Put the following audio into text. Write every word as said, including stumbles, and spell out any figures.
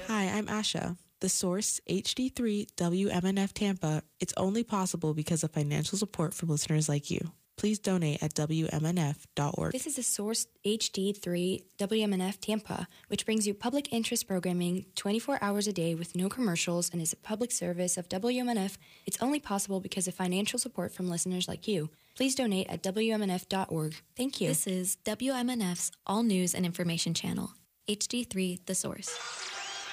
Hi, I'm Asha. The Source, H D three W M N F Tampa, it's only possible because of financial support from listeners like you. Please donate at W M N F dot org. This is the Source H D three W M N F Tampa, which brings you public interest programming twenty-four hours a day with no commercials and is a public service of W M N F. It's only possible because of financial support from listeners like you. Please donate at W M N F dot org. Thank you. This is W M N F's All News and Information Channel, H D three The Source.